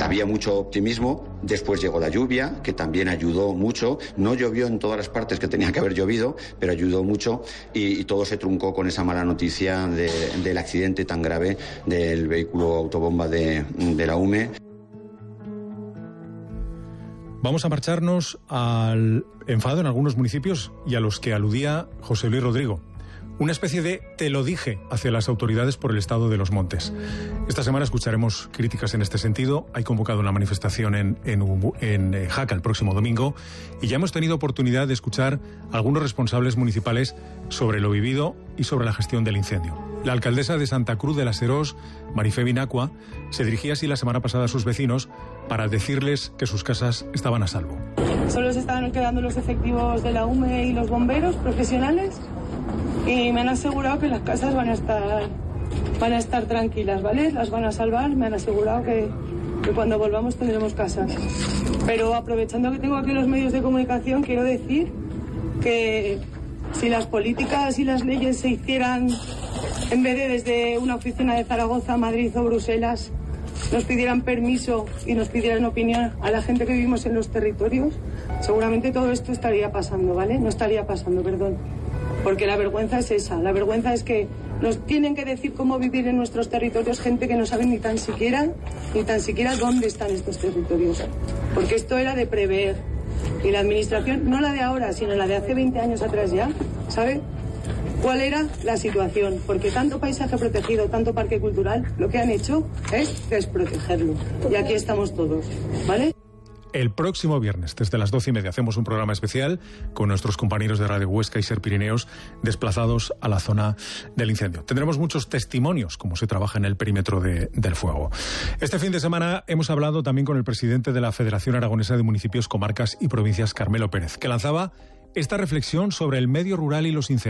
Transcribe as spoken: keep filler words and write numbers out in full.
había mucho optimismo. Después llegó la lluvia, que también ayudó mucho. No llovió en todas las partes que tenía que haber llovido, pero ayudó mucho, y, y todo se truncó con esa mala noticia de, del accidente tan grave del vehículo autobomba de, de la U M E. Vamos a marcharnos al enfado en algunos municipios y a los que aludía José Luis Rodrigo. Una especie de te lo dije hacia las autoridades por el estado de los montes. Esta semana escucharemos críticas en este sentido. Hay convocado una manifestación en, en, en Jaca el próximo domingo y ya hemos tenido oportunidad de escuchar a algunos responsables municipales sobre lo vivido y sobre la gestión del incendio. La alcaldesa de Santa Cruz de la Serós, Marifé Binacua, se dirigía así la semana pasada a sus vecinos para decirles que sus casas estaban a salvo. Solo se estaban quedando los efectivos de la U M E y los bomberos profesionales y me han asegurado que las casas van a estar van a estar tranquilas, ¿vale? Las van a salvar, me han asegurado que, que cuando volvamos tendremos casas. Pero aprovechando que tengo aquí los medios de comunicación, quiero decir que si las políticas y las leyes se hicieran en vez de desde una oficina de Zaragoza, Madrid o Bruselas, nos pidieran permiso y nos pidieran opinión a la gente que vivimos en los territorios, seguramente todo esto estaría pasando, ¿vale? No estaría pasando, perdón. Porque la vergüenza es esa, la vergüenza es que nos tienen que decir cómo vivir en nuestros territorios gente que no sabe ni tan siquiera, ni tan siquiera dónde están estos territorios. Porque esto era de prever. Y la administración, no la de ahora, sino la de hace veinte años atrás ya, ¿sabe cuál era la situación? Porque tanto paisaje protegido, tanto parque cultural, lo que han hecho es desprotegerlo. Y aquí estamos todos, ¿vale? El próximo viernes, desde las doce y media, hacemos un programa especial con nuestros compañeros de Radio Huesca y Ser Pirineos desplazados a la zona del incendio. Tendremos muchos testimonios, cómo se trabaja en el perímetro de, del fuego. Este fin de semana hemos hablado también con el presidente de la Federación Aragonesa de Municipios, Comarcas y Provincias, Carmelo Pérez, que lanzaba esta reflexión sobre el medio rural y los incendios.